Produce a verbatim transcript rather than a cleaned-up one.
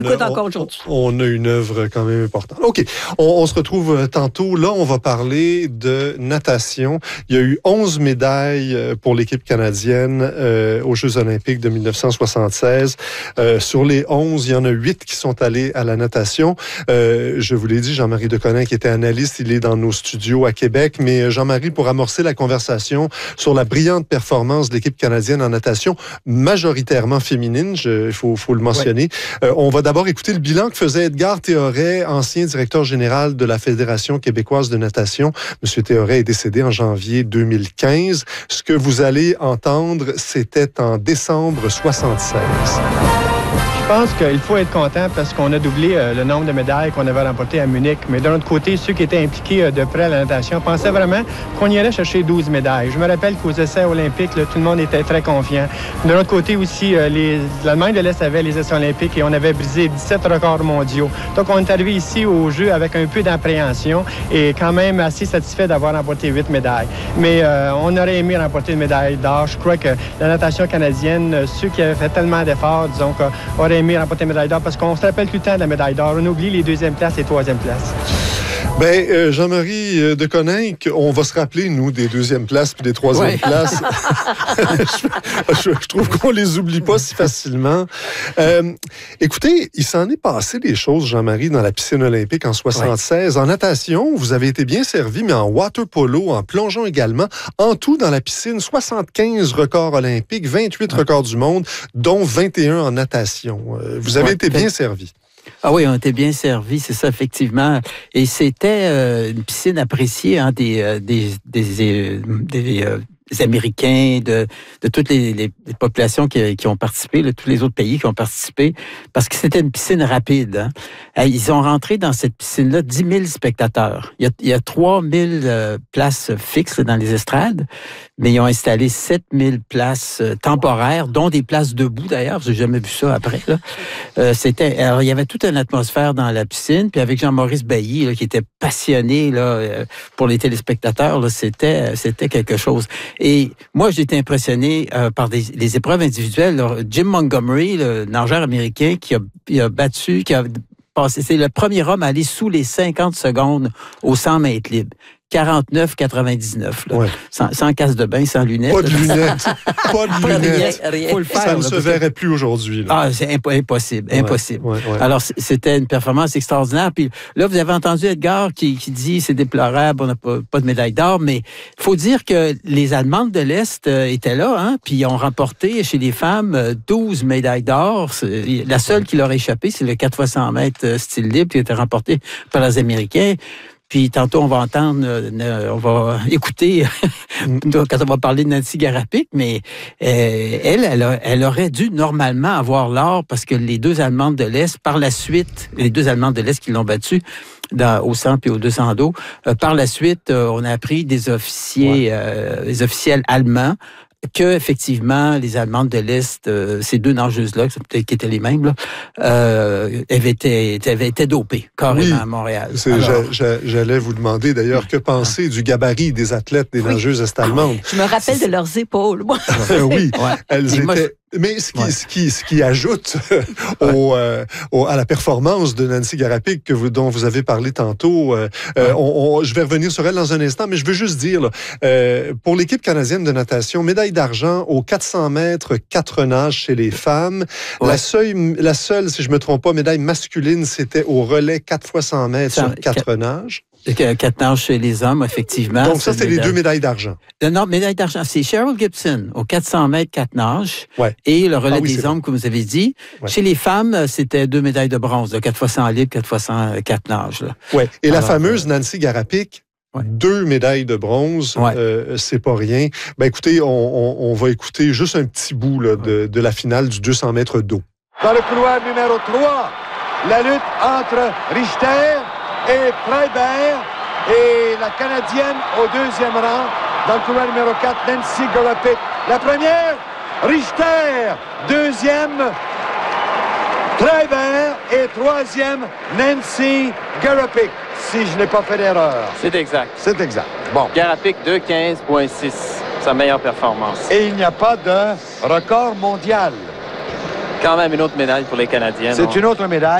écoute encore aujourd'hui. On a une œuvre quand même importante. OK. On, on se retrouve tantôt. Là, on va parler de natation. Il y a eu onze médailles pour l'équipe canadienne euh, aux Jeux olympiques de dix-neuf cent soixante-seize. Euh, sur les onze, il y en a huit qui sont allés à la natation. Euh, je vous l'ai dit, Jean-Marie Deconinck qui était analyste, il est dans nos studios à Québec. Mais Jean-Marie, pour amorcer la conversation sur la brillante performance de l'équipe canadienne en natation, majoritairement féminine, il faut, faut le mentionner. Ouais. Euh, on va d'abord écouter le bilan que faisait Edgar Théoret, ancien directeur général de la Fédération québécoise de natation. Monsieur Théoret est décédé en janvier deux mille quinze. Ce que vous allez entendre, c'était en décembre soixante-seize. Je pense qu'il faut être content parce qu'on a doublé euh, le nombre de médailles qu'on avait remportées à Munich. Mais d'un autre côté, ceux qui étaient impliqués euh, de près à la natation pensaient vraiment qu'on irait chercher douze médailles. Je me rappelle qu'aux essais olympiques, là, tout le monde était très confiant. D'un autre côté aussi, euh, les... l'Allemagne de l'Est avait les essais olympiques et on avait brisé dix-sept records mondiaux. Donc, on est arrivé ici au jeu avec un peu d'appréhension et quand même assez satisfait d'avoir remporté huit médailles. Mais euh, on aurait aimé remporter une médaille d'or. Je crois que la natation canadienne, ceux qui avaient fait tellement d'efforts, disons, auraient aimé remporter une médaille d'or parce qu'on se rappelle tout le temps de la médaille d'or. On oublie les deuxièmes places et troisièmes places. Ben, euh, Jean-Marie Deconinck, on va se rappeler, nous, des deuxièmes places puis des troisièmes ouais. places. je, je, je trouve qu'on les oublie pas si facilement. Euh, écoutez, il s'en est passé des choses, Jean-Marie, dans la piscine olympique en soixante-seize. Ouais. En natation, vous avez été bien servi, mais en water polo, en plongeon également. En tout, dans la piscine, soixante-quinze records olympiques, vingt-huit ouais. records du monde, dont vingt et un en natation. Euh, vous avez ouais. été bien servi. Ah oui, on était bien servis, c'est ça, effectivement. Et c'était euh, une piscine appréciée hein, des, euh, des, des, des, des euh, des Américains, de, de toutes les, les, les populations qui, qui ont participé, là, tous les autres pays qui ont participé, parce que c'était une piscine rapide. Hein. Ils ont rentré dans cette piscine-là dix mille spectateurs. Il y a, il y a trois mille euh, places fixes dans les estrades, mais ils ont installé sept mille places euh, temporaires, dont des places debout d'ailleurs, j'ai jamais vu ça après. Là. Euh, c'était, alors, il y avait toute une atmosphère dans la piscine, puis avec Jean-Maurice Bailly, là, qui était passionné là, euh, pour les téléspectateurs, là, c'était, c'était quelque chose. Et moi, j'ai été impressionné euh, par des, les épreuves individuelles. Là, Jim Montgomery, le nageur américain, qui a, qui a battu, qui a passé, c'est le premier homme à aller sous les cinquante secondes au cent mètres libres. quarante-neuf quatre-vingt-dix-neuf. Là. Ouais. Sans, sans casse de bain, sans lunettes. Pas de lunettes. Pas de lunettes. Rien, rien. Faut le faire, ça ne là, se verrait plus aujourd'hui. Là. Ah, c'est imp- impossible. Ouais, impossible. Ouais, ouais. Alors, c'était une performance extraordinaire. Puis là, vous avez entendu Edgar qui, qui dit c'est déplorable, on n'a pas, pas de médaille d'or, mais il faut dire que les Allemandes de l'Est euh, étaient là, hein, puis ils ont remporté chez les femmes euh, douze médailles d'or. C'est, la seule qui leur a échappé, c'est le quatre fois cent mètres euh, style libre qui a été remporté par les Américains. Puis tantôt, on va entendre, euh, on va écouter quand on va parler de Nancy Garapik, mais euh, elle, elle, a, elle aurait dû normalement avoir l'or parce que les deux Allemandes de l'Est, par la suite, les deux Allemandes de l'Est qui l'ont battue dans, au cent puis au deux cents dos, euh, par la suite, euh, on a appris des officiers, ouais. euh, des officiels allemands, que effectivement les Allemandes de l'Est, euh, ces deux nageuses-là, peut-être qui étaient les mêmes, là, euh, avaient, été, avaient été dopées carrément oui, à Montréal. C'est, Alors, j'a, j'allais vous demander d'ailleurs, que penser du gabarit des athlètes, des oui. nageuses est-allemandes? Je me rappelle c'est... de leurs épaules, moi. oui, ouais. elles Et étaient... Moi, je... Mais ce qui, ouais. ce qui, ce qui ajoute au, euh, au, à la performance de Nancy Garapik que vous, dont vous avez parlé tantôt, euh, ouais. euh, on, on, je vais revenir sur elle dans un instant, mais je veux juste dire, là, euh, pour l'équipe canadienne de natation, médaille d'argent aux quatre cents mètres, quatre nages chez les femmes. Ouais. La, seule, la seule, si je ne me trompe pas, médaille masculine, c'était au relais quatre fois cent mètres sur quatre nages. Quatre nages chez les hommes, effectivement. Donc ça, c'est les deux médailles d'argent. Non, médaille d'argent, c'est Cheryl Gibson au quatre cents mètres, quatre nages. Ouais. Et le relais ah, oui, des hommes, vrai. Comme vous avez dit. Ouais. Chez les femmes, c'était deux médailles de bronze, quatre fois cent libre, quatre fois cent quatre nages. Oui. Et Alors, la fameuse euh... Nancy Garapik, ouais. deux médailles de bronze, ouais. euh, c'est pas rien. Ben écoutez, on, on, on va écouter juste un petit bout là, de, de la finale du deux cents mètres d'eau. Dans le couloir numéro trois, la lutte entre Richter et Freiberg et la Canadienne au deuxième rang. Dans le couloir numéro quatre, Nancy Garapik. La première, Richter. Deuxième, Freiberg. Et troisième, Nancy Garapik. Si je n'ai pas fait d'erreur. C'est exact. C'est exact. Bon. Garapik deux quinze virgule six. Sa meilleure performance. Et il n'y a pas de record mondial. quand même une autre médaille pour les Canadiens. C'est une autre médaille.